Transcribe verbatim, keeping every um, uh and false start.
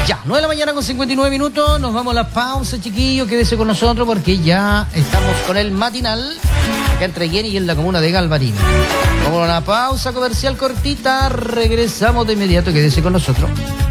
Ya, nueve de la mañana con cincuenta y nueve minutos. Nos vamos a la pausa, chiquillos. Quédese con nosotros porque ya estamos con el matinal acá entre Jenny y en la comuna de Galvarino. Vamos a una pausa comercial cortita. Regresamos de inmediato. Quédese con nosotros.